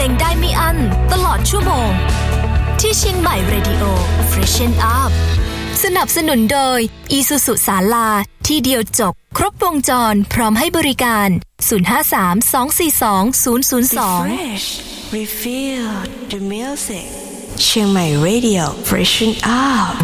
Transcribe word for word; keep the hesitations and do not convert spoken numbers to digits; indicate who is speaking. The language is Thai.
Speaker 1: งได้ไม่อั้นตลอดชั่วโมงที่เชียงใหม่ Radio Freshen Up สนับสนุนโดย Isuzu ศาลาที่เดียวจบครบวงจรพร้อมให้บริการศูนย์ ห้า สาม สอง สี่ สอง ศูนย์ ศูนย์ สอง
Speaker 2: Refresh Refill the music เชียงใหม่ Radio Freshen Up